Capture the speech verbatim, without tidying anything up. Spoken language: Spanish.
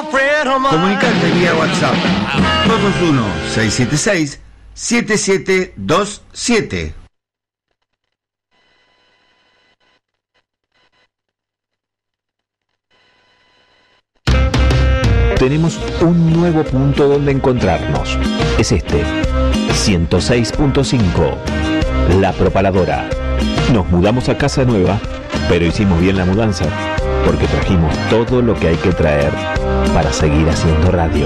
Comunicate vía WhatsApp dos dos uno, seis siete seis, siete siete dos siete. Tenemos un nuevo punto donde encontrarnos. Es este, ciento seis punto cinco, La Propaladora. Nos mudamos a casa nueva, pero hicimos bien la mudanza, porque trajimos todo lo que hay que traer para seguir haciendo radio.